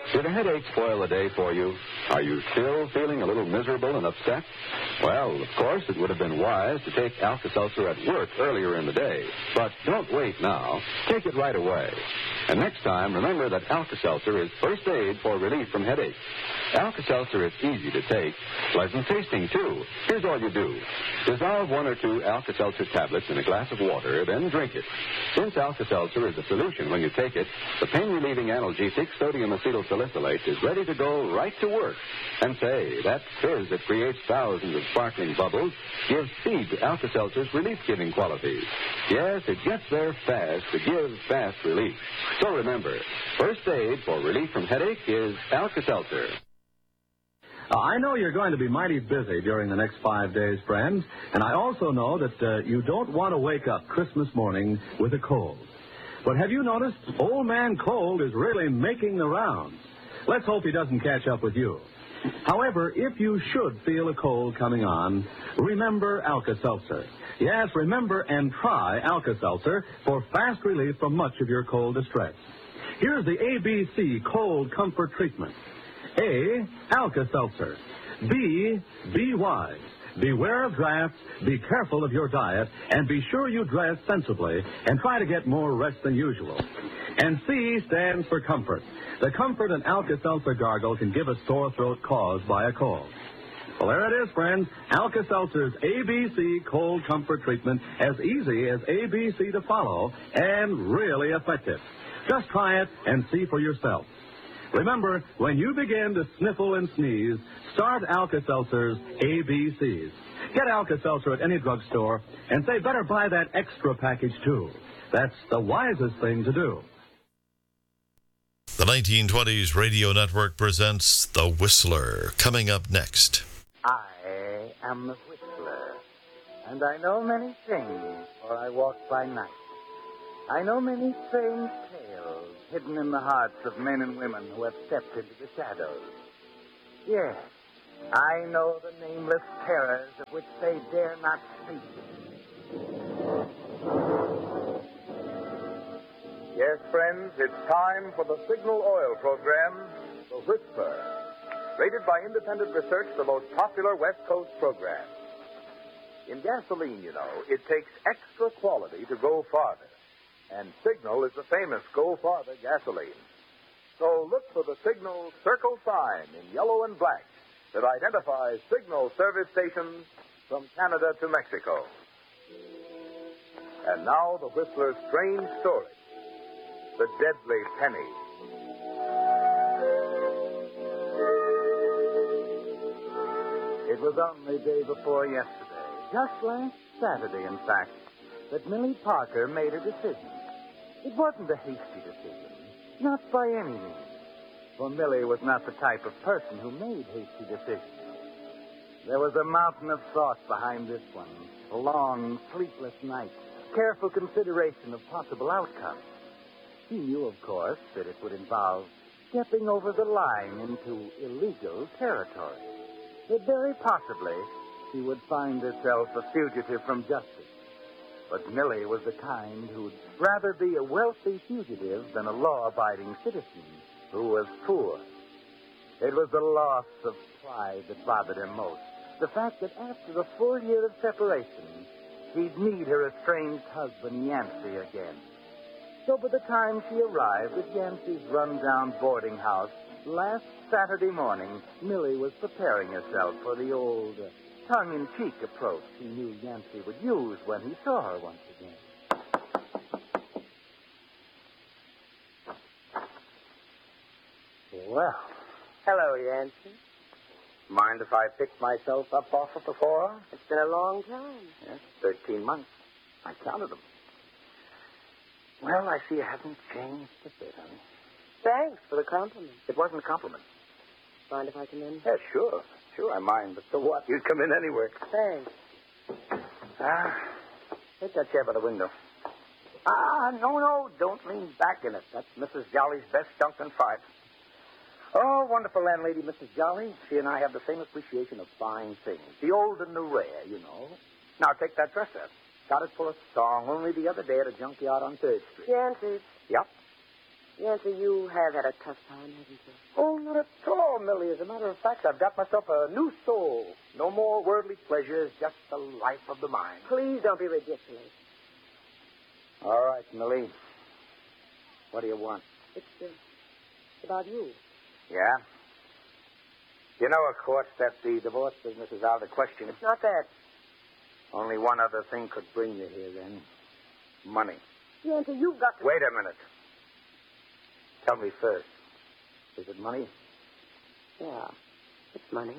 Did a headache spoil the day for you? Are you still feeling a little miserable and upset? Well, of course, it would have been wise to take Alka-Seltzer at work earlier in the day. But don't wait now. Take it right away. And next time, remember that Alka-Seltzer is first aid for relief from headache. Alka-Seltzer is easy to take, pleasant tasting, too. Here's all you do. Dissolve 1 or 2 Alka-Seltzer tablets in a glass of water, then drink it. Since Alka-Seltzer is a solution when you take it, the pain-relieving analgesic sodium acetylsalicylate is ready to go right to work. And say, that fizz that creates thousands of sparkling bubbles gives speed to Alka-Seltzer's relief-giving qualities. Yes, it gets there fast to give fast relief. So remember, first aid for relief from headache is Alka-Seltzer. I know you're going to be mighty busy during the next 5 days, friends, and I also know that you don't want to wake up Christmas morning with a cold. But have you noticed Old Man Cold is really making the rounds? Let's hope he doesn't catch up with you. However, if you should feel a cold coming on, remember Alka-Seltzer. Yes, remember and try Alka-Seltzer for fast relief from much of your cold distress. Here's the ABC Cold Comfort Treatment. A, Alka-Seltzer. B, be wise. Beware of drafts, be careful of your diet, and be sure you dress sensibly and try to get more rest than usual. And C stands for comfort. The comfort an Alka-Seltzer gargle can give a sore throat caused by a cold. Well, there it is, friends. Alka-Seltzer's ABC Cold Comfort Treatment, as easy as ABC to follow and really effective. Just try it and see for yourself. Remember, when you begin to sniffle and sneeze, start Alka-Seltzer's ABCs. Get Alka-Seltzer at any drugstore and say, better buy that extra package, too. That's the wisest thing to do. The 1920s Radio Network presents The Whistler, coming up next. I am the Whistler, and I know many things, for I walk by night. I know many strange tales hidden in the hearts of men and women who have stepped into the shadows. Yes, I know the nameless terrors of which they dare not speak. Yes, friends, it's time for the Signal Oil program, The Whistler. Rated by independent research, the most popular West Coast program. In gasoline, you know, it takes extra quality to go farther. And Signal is the famous Go Farther gasoline. So look for the Signal circle sign in yellow and black that identifies Signal service stations from Canada to Mexico. And now the Whistler's strange story, The Deadly Penny. It was on the day before yesterday, just last Saturday, in fact, that Millie Parker made a decision. It wasn't a hasty decision, not by any means, for Millie was not the type of person who made hasty decisions. There was a mountain of thought behind this one, a long, sleepless night, careful consideration of possible outcomes. She knew, of course, that it would involve stepping over the line into illegal territory. That very possibly she would find herself a fugitive from justice. But Millie was the kind who'd rather be a wealthy fugitive than a law-abiding citizen who was poor. It was the loss of pride that bothered her most. The fact that after a full year of separation, she'd meet her estranged husband, Yancey, again. So by the time she arrived at Yancey's run-down boarding house last Saturday morning, Millie was preparing herself for the old tongue-in-cheek approach he knew Yancey would use when he saw her once again. Well, hello, Yancey. Mind if I pick myself up off of the floor? It's been a long time. Yes, 13 months. I counted them. Well, I see you haven't changed a bit, honey. Thanks for the compliment. It wasn't a compliment. Mind if I come in? Yeah, sure. Sure, I mind. But so what? You'd come in anyway. Thanks. Take that chair by the window. No, don't lean back in it. That's Mrs. Jolly's best Duncan 5. Oh, wonderful landlady, Mrs. Jolly. She and I have the same appreciation of fine things. The old and the rare, you know. Now, take that dresser. Got it for a song only the other day at a junkyard on 3rd Street. Yancey. Yep. Yancey, you have had a tough time, haven't you? Oh, not at all, Millie. As a matter of fact, I've got myself a new soul. No more worldly pleasures, just the life of the mind. Please don't be ridiculous. All right, Millie. What do you want? It's about you. Yeah? You know, of course, that the divorce business is out of the question. It's not that. Only one other thing could bring you here, then. Money. Yancey, you've got to... Wait a minute. Tell me first. Is it money? Yeah, it's money.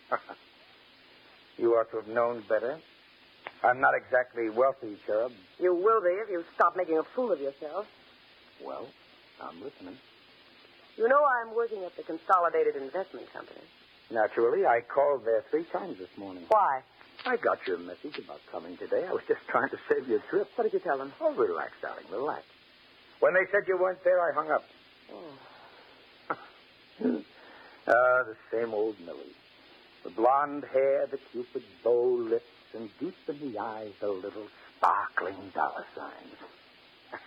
You ought to have known better. I'm not exactly wealthy, Cherub. You will be if you stop making a fool of yourself. Well, I'm listening. You know I'm working at the Consolidated Investment Company. Naturally, I called there 3 times this morning. Why? I got your message about coming today. I was just trying to save you a trip. What did you tell them? Oh, relax, darling, relax. When they said you weren't there, I hung up. Oh. The same old Millie. The blonde hair, the cupid bow lips, and deep in the eyes, the little sparkling dollar signs.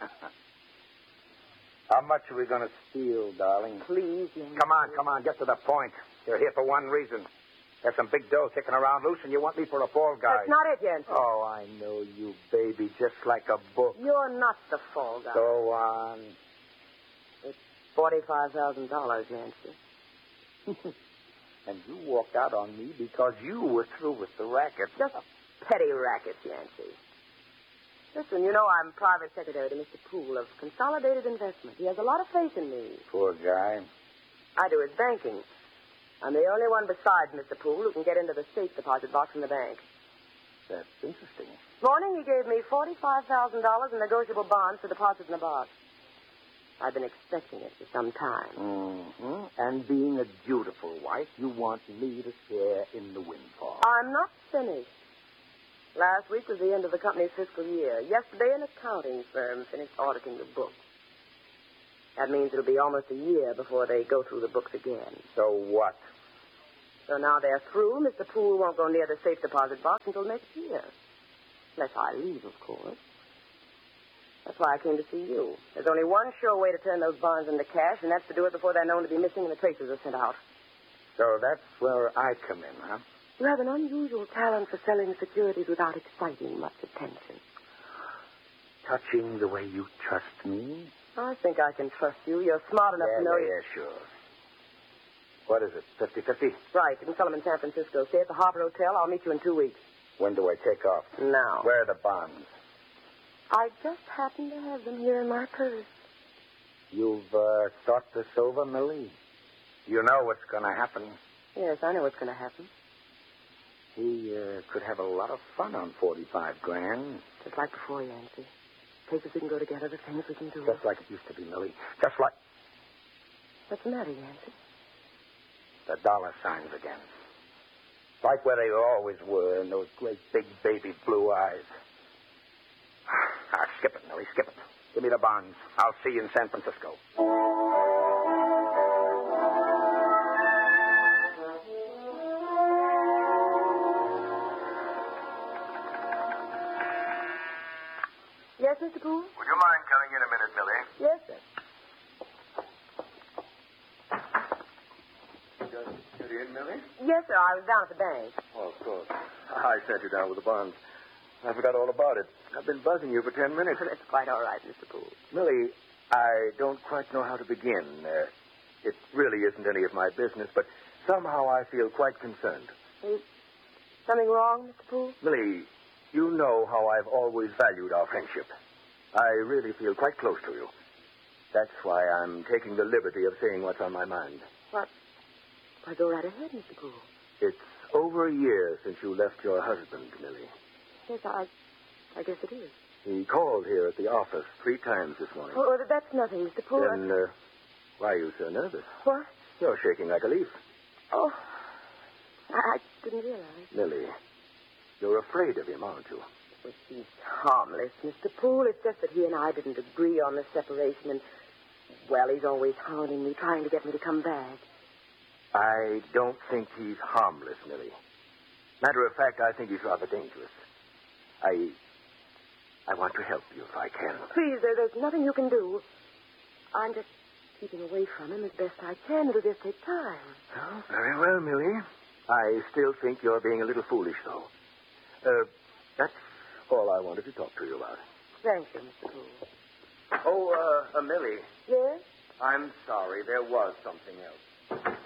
How much are we going to steal, darling? Please, Yancey. Come on, get to the point. You're here for one reason. There's some big dough kicking around loose, and you want me for a fall guy. That's not it, Yancey. Oh, I know you, baby, just like a book. You're not the fall guy. Go on. It's $45,000, Yancey. And you walked out on me because you were through with the racket. Just petty rackets, Yancey. Listen, you know I'm private secretary to Mr. Poole of Consolidated Investment. He has a lot of faith in me. Poor guy. I do his banking. I'm the only one besides Mr. Poole who can get into the safe deposit box in the bank. That's interesting. This morning he gave me $45,000 in negotiable bonds to deposit in the box. I've been expecting it for some time. Mm-hmm. And being a dutiful wife, you want me to share in the windfall. I'm not finished. Last week was the end of the company's fiscal year. Yesterday, an accounting firm finished auditing the books. That means it'll be almost a year before they go through the books again. So what? So now they're through. Mr. Poole won't go near the safe deposit box until next year. Unless I leave, of course. That's why I came to see you. There's only one sure way to turn those bonds into cash, and that's to do it before they're known to be missing and the traces are sent out. So that's where I come in, huh? You have an unusual talent for selling securities without exciting much attention. Touching the way you trust me? I think I can trust you. You're smart enough to know... Yeah, sure. What is it, 50-50? Right. You can sell them in San Francisco. Stay at the Harbor Hotel. I'll meet you in 2 weeks. When do I take off? Now. Where are the bonds? I just happen to have them here in my purse. You've thought this over, Millie? You know what's going to happen. Yes, I know what's going to happen. He could have a lot of fun on $45,000. Just like before, Yancey. Places we can go together, the things we can do. Just like it used to be, Millie. Just like... What's the matter, Yancey? The dollar signs again. Like where they always were in those great big baby blue eyes. Skip it, Millie, skip it. Give me the bonds. I'll see you in San Francisco. Yes, Mr. Poole? Would you mind coming in a minute, Millie? Yes, sir. Get in, Millie? Yes, sir. I was down at the bank. Oh, of course. I sent you down with the bonds. I forgot all about it. I've been buzzing you for 10 minutes. That's quite all right, Mr. Poole. Millie, I don't quite know how to begin. It really isn't any of my business, but somehow I feel quite concerned. Is something wrong, Mr. Poole? Millie, you know how I've always valued our friendship. I really feel quite close to you. That's why I'm taking the liberty of saying what's on my mind. What? Why, go right ahead, Mr. Poole. It's over a year since you left your husband, Millie. Yes, I guess it is. He called here at the office 3 times this morning. Oh, that's nothing, Mr. Poole. Then, why are you so nervous? What? You're shaking like a leaf. Oh, I didn't realize. Millie, you're afraid of him, aren't you? Well, he's harmless, Mr. Poole. It's just that he and I didn't agree on the separation, and, well, he's always hounding me, trying to get me to come back. I don't think he's harmless, Millie. Matter of fact, I think he's rather dangerous. I want to help you if I can. Please, there's nothing you can do. I'm just keeping away from him as best I can. It'll just take time. Oh, very well, Millie. I still think you're being a little foolish, though. That's all I wanted to talk to you about. Thank you, Mr. Poole. Oh, Millie, Yes? I'm sorry. There was something else.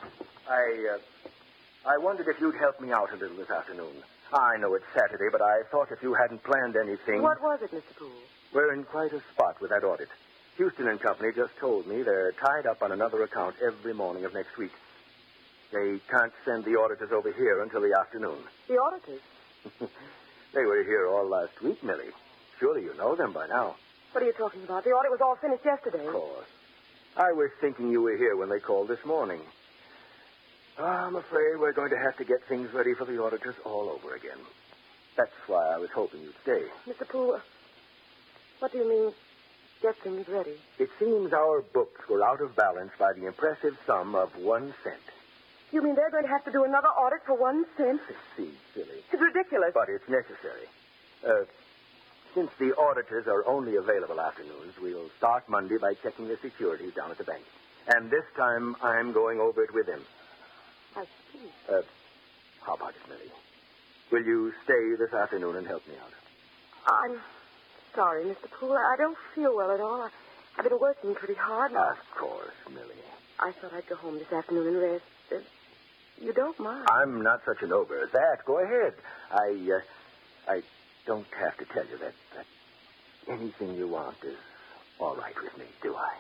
I wondered if you'd help me out a little this afternoon. I know it's Saturday, but I thought if you hadn't planned anything... What was it, Mr. Poole? We're in quite a spot with that audit. Houston and Company just told me they're tied up on another account every morning of next week. They can't send the auditors over here until the afternoon. The auditors? They were here all last week, Millie. Surely you know them by now. What are you talking about? The audit was all finished yesterday. Of course. I was thinking you were here when they called this morning. I'm afraid we're going to have to get things ready for the auditors all over again. That's why I was hoping you'd stay. Mr. Poole, what do you mean, get things ready? It seems our books were out of balance by the impressive sum of 1 cent. You mean they're going to have to do another audit for 1 cent? See, silly. It's ridiculous. But it's necessary. Since the auditors are only available afternoons, we'll start Monday by checking the securities down at the bank. And this time, I'm going over it with him. I see. How about it, Millie? Will you stay this afternoon and help me out? I'm sorry, Mr. Poole. I don't feel well at all. I've been working pretty hard. Of course, Millie. I thought I'd go home this afternoon and rest. You don't mind. I'm not such an ogre as that. Go ahead. I don't have to tell you that anything you want is all right with me, do I?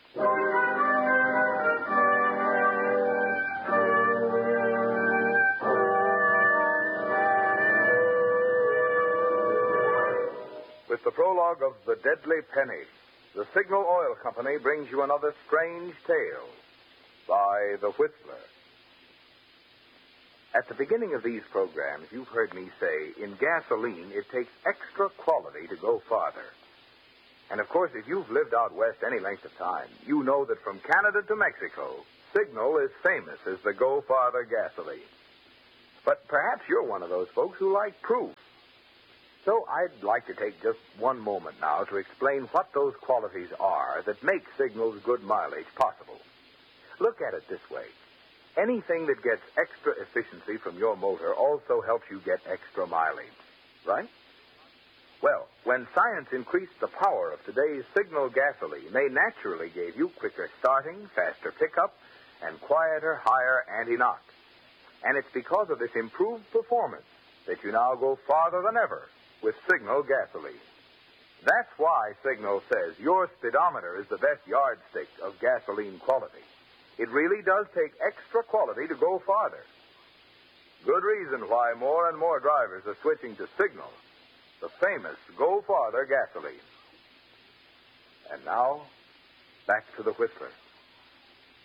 With the prologue of The Deadly Penny, the Signal Oil Company brings you another strange tale by The Whistler. At the beginning of these programs, you've heard me say, in gasoline, it takes extra quality to go farther. And, of course, if you've lived out west any length of time, you know that from Canada to Mexico, Signal is famous as the Go Farther gasoline. But perhaps you're one of those folks who like proof. So I'd like to take just one moment now to explain what those qualities are that make Signal's good mileage possible. Look at it this way. Anything that gets extra efficiency from your motor also helps you get extra mileage, right? Well, when science increased the power of today's Signal gasoline, they naturally gave you quicker starting, faster pickup, and quieter, higher anti-knock. And it's because of this improved performance that you now go farther than ever with Signal gasoline. That's why Signal says your speedometer is the best yardstick of gasoline quality. It really does take extra quality to go farther. Good reason why more and more drivers are switching to Signal, the famous Go Farther gasoline. And now, back to the Whistler.